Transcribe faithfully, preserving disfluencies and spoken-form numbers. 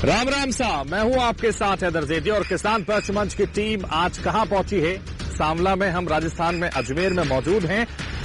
राम राम साहब, मैं हूं आपके साथ हैदर जैदी और किसान पक्ष मंच की टीम आज कहां पहुंची है। सांवला में हम राजस्थान में अजमेर में मौजूद हैं